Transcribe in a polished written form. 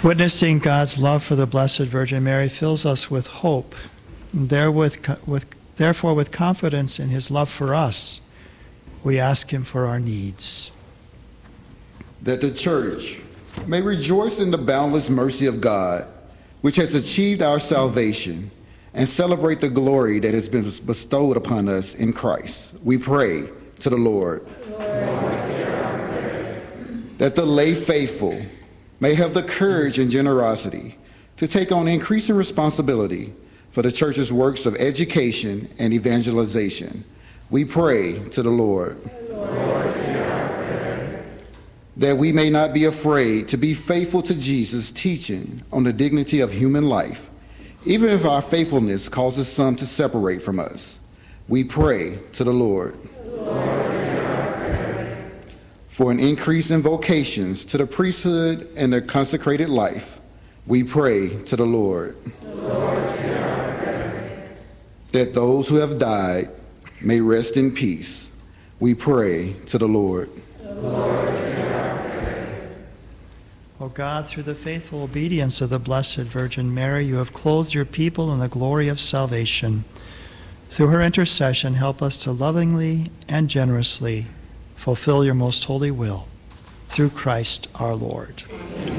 Witnessing God's love for the Blessed Virgin Mary fills us with hope. Therefore, with confidence in his love for us, we ask him for our needs. That the Church may rejoice in the boundless mercy of God, which has achieved our salvation, and celebrate the glory that has been bestowed upon us in Christ. We pray to the Lord. That the lay faithful may have the courage and generosity to take on increasing responsibility for the Church's works of education and evangelization. We pray to the Lord. That we may not be afraid to be faithful to Jesus' teaching on the dignity of human life, even if our faithfulness causes some to separate from us. We pray to the Lord. For an increase in vocations to the priesthood and the consecrated life, we pray to the Lord. That those who have died may rest in peace, we pray to the Lord. O God, through the faithful obedience of the Blessed Virgin Mary, you have clothed your people in the glory of salvation. Through her intercession, help us to lovingly and generously fulfill your most holy will. Through Christ our Lord.